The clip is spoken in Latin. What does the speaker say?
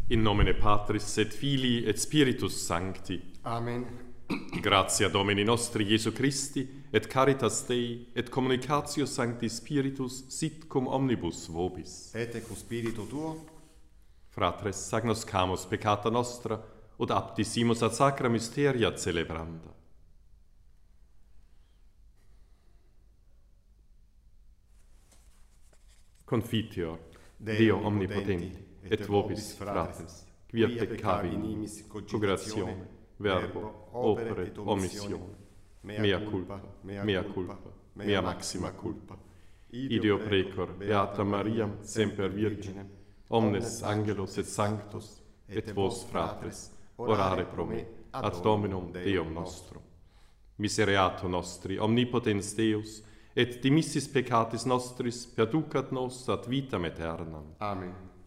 In nomine Patris et Filii et Spiritus Sancti. Amen. Gratia Domini nostri Iesu Christi, et caritas Dei, et communicatio Sancti Spiritus, sit cum omnibus vobis. Et cum spiritu tuo. Fratres, agnoscamus peccata nostra, ut aptisimus ad sacra mysteria celebranda. Confiteor, Deo omnipotenti, et vobis, fratres, quia peccavi nimis cogitatione, verbo, opere, et omissione, mea culpa, mea maxima culpa. Ideo precor, Beata Mariam, semper Virginem, omnes angelos et sanctos, et vos, fratres, orare pro me, ad Dominum Deum nostrum. Misereatur nostri, omnipotens Deus, et dimissis peccatis nostris perducat nos ad vitam aeternam. Amen.